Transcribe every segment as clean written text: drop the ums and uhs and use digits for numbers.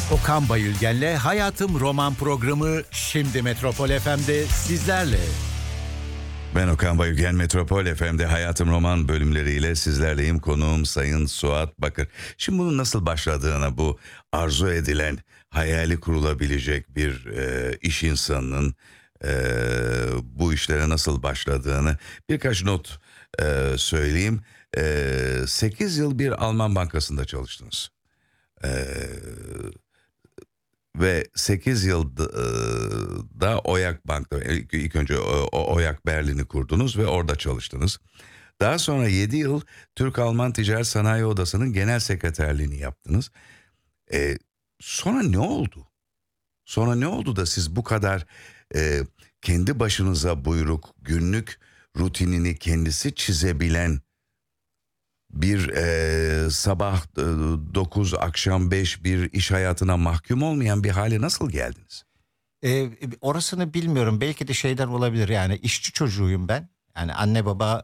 Okan Bayülgen'le Hayatım Roman programı şimdi Metropol FM'de sizlerle. Ben Okan Bayülgen, Metropol FM'de Hayatım Roman bölümleriyle sizlerleyim. Konuğum Sayın Suat Bakır. Şimdi bunun nasıl başladığını, bu arzu edilen, hayali kurulabilecek bir iş insanının bu işlere nasıl başladığını birkaç not söyleyeyim. 8 yıl bir Alman bankasında çalıştınız. Ve 8 yılda Oyak Bank'ta ilk önce Oyak Berlin'i kurdunuz ve orada çalıştınız. Daha sonra 7 yıl Türk-Alman Ticaret Sanayi Odası'nın genel sekreterliğini yaptınız. Sonra ne oldu? Sonra ne oldu da siz bu kadar kendi başınıza buyruk, günlük rutinini kendisi çizebilen bir sabah 9 akşam 5 bir iş hayatına mahkum olmayan bir hale nasıl geldiniz? Orasını bilmiyorum. Belki de şeyden olabilir, yani işçi çocuğuyum ben. Yani anne baba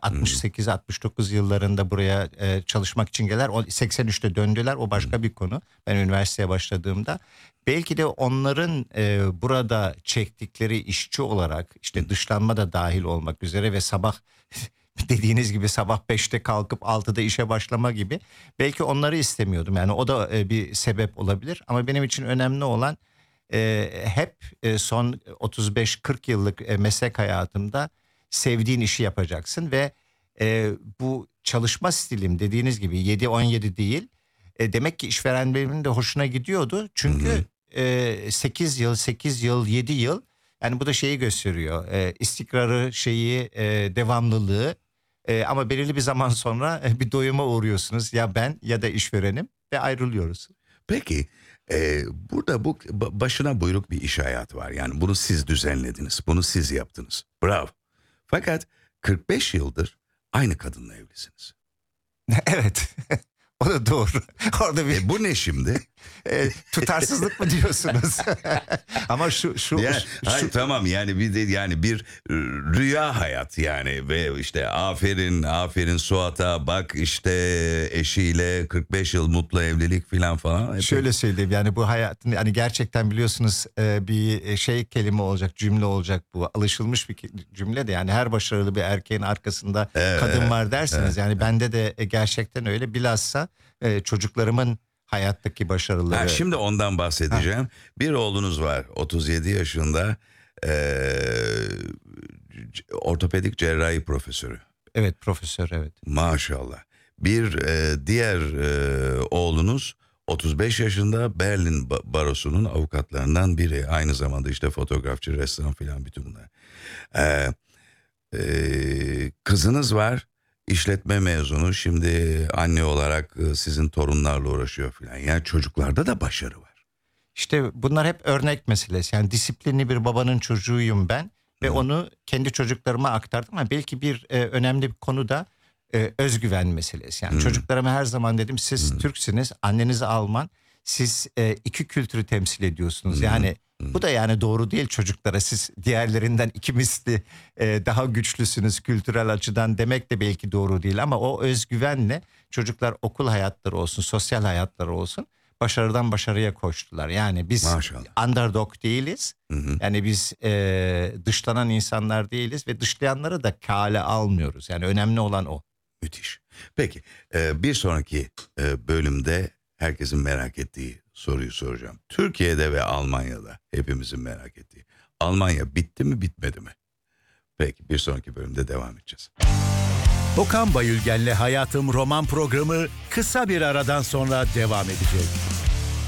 68-69 yıllarında buraya çalışmak için geldiler. 83'te döndüler, o başka bir konu. Ben üniversiteye başladığımda. Belki de onların burada çektikleri işçi olarak işte dışlanma da dahil olmak üzere ve sabah... Dediğiniz gibi sabah 5'te kalkıp 6'da işe başlama gibi. Belki onları istemiyordum. Yani o da bir sebep olabilir. Ama benim için önemli olan hep son 35-40 yıllık meslek hayatımda sevdiğin işi yapacaksın. Ve bu çalışma stilim dediğiniz gibi 7-17 değil. Demek ki işverenlerimin de hoşuna gidiyordu. Çünkü 8 yıl, 7 yıl. Yani bu da şeyi gösteriyor. İstikrarı, devamlılığı. Ama belirli bir zaman sonra bir doyuma uğruyorsunuz. Ya ben ya da işverenim ve ayrılıyoruz. Peki burada bu başına buyruk bir iş hayatı var. Yani bunu siz düzenlediniz. Bunu siz yaptınız. Bravo. Fakat 45 yıldır aynı kadınla evlisiniz. Evet. O da doğru. Orada bir bu ne şimdi? Tutarsızlık mı diyorsunuz? Ama hayır, tamam, yani bir rüya hayat yani. Ve işte aferin Suat'a, bak işte eşiyle 45 yıl mutlu evlilik falan. Şöyle söyleyeyim, yani bu hayatın, yani gerçekten biliyorsunuz bir kelime olacak, cümle olacak, bu alışılmış bir cümle de, yani her başarılı bir erkeğin arkasında kadın var dersiniz. Yani bende de gerçekten öyle, bilhassa çocuklarımın hayattaki başarıları. Şimdi ondan bahsedeceğim. Bir oğlunuz var, 37 yaşında, ortopedik cerrahi profesörü. Evet, profesör, evet. Maşallah. Bir diğer oğlunuz 35 yaşında, Berlin Barosu'nun avukatlarından biri. Aynı zamanda işte fotoğrafçı, ressam filan, bütün bunlar. Kızınız var. İşletme mezunu, şimdi anne olarak sizin torunlarla uğraşıyor filan. Yani çocuklarda da başarı var. İşte bunlar hep örnek meselesi. Yani disiplinli bir babanın çocuğuyum ben ve onu kendi çocuklarıma aktardım. Ama belki bir önemli bir konu da özgüven meselesi. Yani çocuklarıma her zaman dedim, siz Türksünüz, anneniz Alman, siz iki kültürü temsil ediyorsunuz. Yani bu da yani doğru değil çocuklara. Siz diğerlerinden iki misli daha güçlüsünüz kültürel açıdan demek de belki doğru değil. Ama o özgüvenle çocuklar okul hayatları olsun, sosyal hayatları olsun, başarıdan başarıya koştular. Yani biz underdog değiliz. Yani biz dışlanan insanlar değiliz ve dışlayanları da kale almıyoruz. Yani önemli olan o. Müthiş. Peki bir sonraki bölümde herkesin merak ettiği soruyu soracağım. Türkiye'de ve Almanya'da hepimizin merak ettiği. Almanya bitti mi, bitmedi mi? Peki, bir sonraki bölümde devam edeceğiz. Okan Bayülgen'le Hayatım Roman programı kısa bir aradan sonra devam edecek.